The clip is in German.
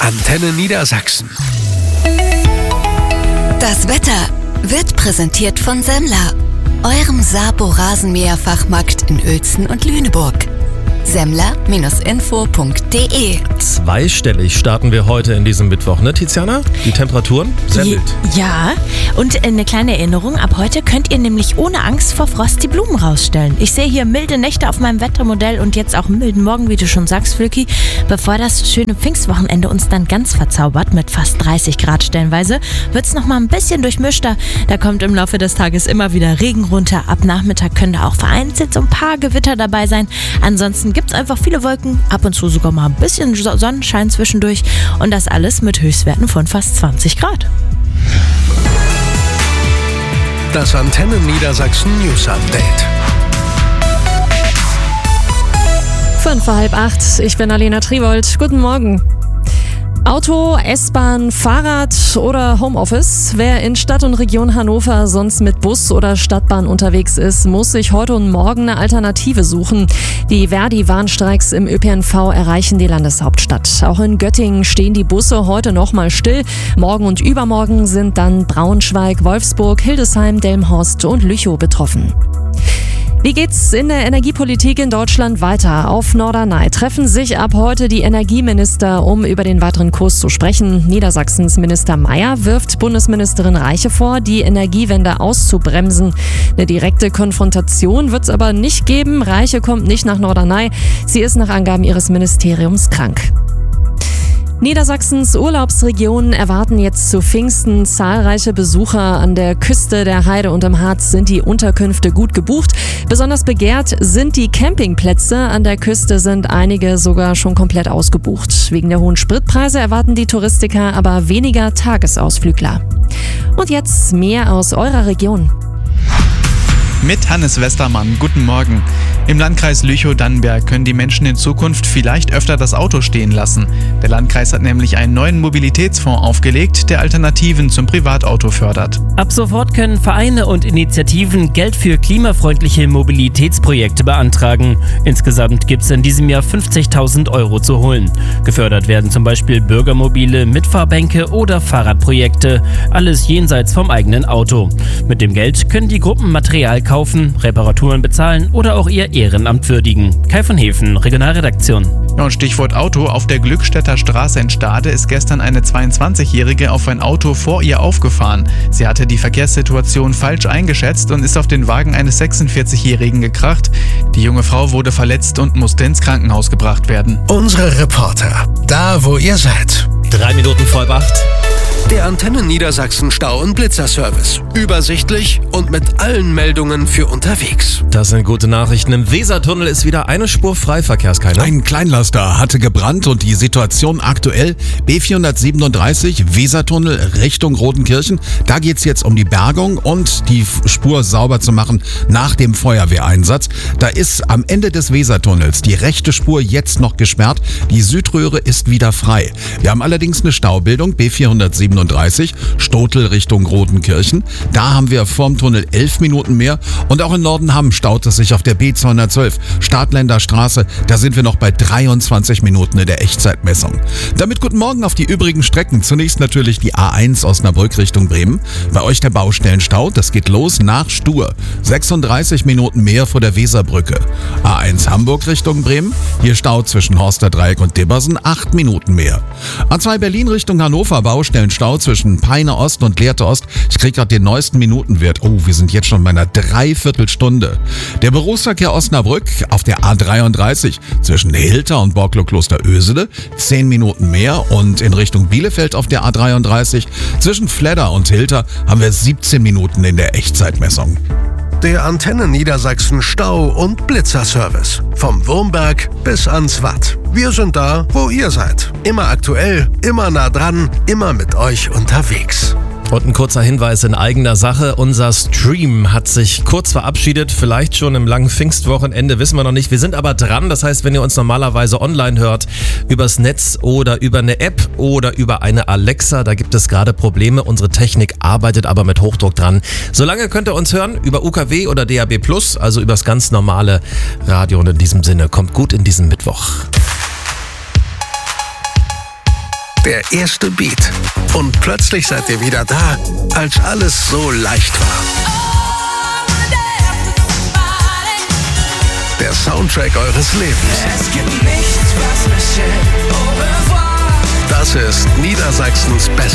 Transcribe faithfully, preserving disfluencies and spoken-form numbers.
Antenne Niedersachsen. Das Wetter wird präsentiert von Semmler, eurem Sabo-Rasenmäher-Fachmarkt in Uelzen und Lüneburg. Semmler Info punkt de. Zweistellig starten wir heute in diesem Mittwoch, ne Tiziana? Die Temperaturen? Sehr Je, mild. Ja, und eine kleine Erinnerung, ab heute könnt ihr nämlich ohne Angst vor Frost die Blumen rausstellen. Ich sehe hier milde Nächte auf meinem Wettermodell und jetzt auch einen milden Morgen, wie du schon sagst, Flücki. Bevor das schöne Pfingstwochenende uns dann ganz verzaubert mit fast dreißig Grad stellenweise, wird es nochmal ein bisschen durchmischter. Da kommt im Laufe des Tages immer wieder Regen runter. Ab Nachmittag können da auch vereinzelt so ein paar Gewitter dabei sein. Ansonsten gibt es einfach viele Wolken, ab und zu sogar mal ein bisschen Sonnenschein zwischendurch und das alles mit Höchstwerten von fast zwanzig Grad. Das Antenne Niedersachsen News Update. Fünf vor halb acht. Ich bin Alena Triwold. Guten Morgen. Auto, S-Bahn, Fahrrad oder Homeoffice. Wer in Stadt und Region Hannover sonst mit Bus oder Stadtbahn unterwegs ist, muss sich heute und morgen eine Alternative suchen. Die Verdi-Warnstreiks im Ö P N V erreichen die Landeshauptstadt. Auch in Göttingen stehen die Busse heute noch mal still. Morgen und übermorgen sind dann Braunschweig, Wolfsburg, Hildesheim, Delmenhorst und Lüchow betroffen. Wie geht's in der Energiepolitik in Deutschland weiter? Auf Norderney treffen sich ab heute die Energieminister, um über den weiteren Kurs zu sprechen. Niedersachsens Minister Mayer wirft Bundesministerin Reiche vor, die Energiewende auszubremsen. Eine direkte Konfrontation wird es aber nicht geben. Reiche kommt nicht nach Norderney. Sie ist nach Angaben ihres Ministeriums krank. Niedersachsens Urlaubsregionen erwarten jetzt zu Pfingsten zahlreiche Besucher. An der Küste, der Heide und im Harz sind die Unterkünfte gut gebucht. Besonders begehrt sind die Campingplätze. An der Küste sind einige sogar schon komplett ausgebucht. Wegen der hohen Spritpreise erwarten die Touristiker aber weniger Tagesausflügler. Und jetzt mehr aus eurer Region. Mit Hannes Westermann. Guten Morgen. Im Landkreis Lüchow-Dannenberg können die Menschen in Zukunft vielleicht öfter das Auto stehen lassen. Der Landkreis hat nämlich einen neuen Mobilitätsfonds aufgelegt, der Alternativen zum Privatauto fördert. Ab sofort können Vereine und Initiativen Geld für klimafreundliche Mobilitätsprojekte beantragen. Insgesamt gibt es in diesem Jahr fünfzigtausend Euro zu holen. Gefördert werden zum Beispiel Bürgermobile, Mitfahrbänke oder Fahrradprojekte. Alles jenseits vom eigenen Auto. Mit dem Geld können die Gruppen Material kaufen, Reparaturen bezahlen oder auch ihr Ehrenamt würdigen. Kai von Hefen, Regionalredaktion. Ja, und Stichwort Auto. Auf der Glückstädter Straße in Stade ist gestern eine zweiundzwanzigjährige auf ein Auto vor ihr aufgefahren. Sie hatte die Verkehrssituation falsch eingeschätzt und ist auf den Wagen eines sechsundvierzigjährigen gekracht. Die junge Frau wurde verletzt und musste ins Krankenhaus gebracht werden. Unsere Reporter, da wo ihr seid. Drei Minuten vor halb acht. Der Antenne Niedersachsen Stau- und Blitzerservice. Übersichtlich und mit allen Meldungen für unterwegs. Das sind gute Nachrichten. Im Wesertunnel ist wieder eine Spur frei, Verkehrskeiler. Ein Kleinlaster hatte gebrannt und die Situation aktuell B vierhundertsiebenunddreißig Wesertunnel Richtung Rodenkirchen. Da geht's jetzt um die Bergung und die Spur sauber zu machen nach dem Feuerwehreinsatz. Da ist am Ende des Wesertunnels die rechte Spur jetzt noch gesperrt. Die Südröhre ist wieder frei. Wir haben allerdings eine Staubildung B vierhundertsiebenunddreißig Stotel Richtung Rodenkirchen. Da haben wir vorm Tunnel elf Minuten mehr und auch in Nordenham staut es sich auf der B zweihundertzwölf Stadtländer Straße. Da sind wir noch bei dreiundzwanzig Minuten in der Echtzeitmessung. Damit guten Morgen auf die übrigen Strecken. Zunächst natürlich die A eins Osnabrück Richtung Bremen. Bei euch der Baustellenstau. Das geht los nach Stur. sechsunddreißig Minuten mehr vor der Weserbrücke. A eins Hamburg Richtung Bremen. Hier Stau zwischen Horsterdreieck und Dibbersen. acht Minuten mehr. A zwei Berlin Richtung Hannover. Baustellenstau zwischen Peine Ost und Lehrte Ost. Ich kriege gerade den neuesten Minutenwert. Oh, wir sind jetzt schon bei einer Dreiviertelstunde. Der Berufsverkehr Osnabrück auf der A dreiunddreißig zwischen Hilter und Borklo-Kloster Ösede. zehn Minuten mehr. Und in Richtung Bielefeld auf der A dreiunddreißig zwischen Fledder und Hilter haben wir siebzehn Minuten in der Echtzeitmessung. Der Antenne Niedersachsen Stau- und Blitzerservice. Vom Wurmberg bis ans Watt. Wir sind da, wo ihr seid. Immer aktuell, immer nah dran, immer mit euch unterwegs. Und ein kurzer Hinweis in eigener Sache. Unser Stream hat sich kurz verabschiedet, vielleicht schon im langen Pfingstwochenende, wissen wir noch nicht. Wir sind aber dran, das heißt, wenn ihr uns normalerweise online hört, übers Netz oder über eine App oder über eine Alexa, da gibt es gerade Probleme. Unsere Technik arbeitet aber mit Hochdruck dran. Solange könnt ihr uns hören über U K W oder D A B plus, also übers ganz normale Radio. Und in diesem Sinne, kommt gut in diesen Mittwoch. Der erste Beat. Und plötzlich seid ihr wieder da, als alles so leicht war. Der Soundtrack eures Lebens. Es gibt nichts, was mich hält. Au revoir. Das ist Niedersachsens Beste.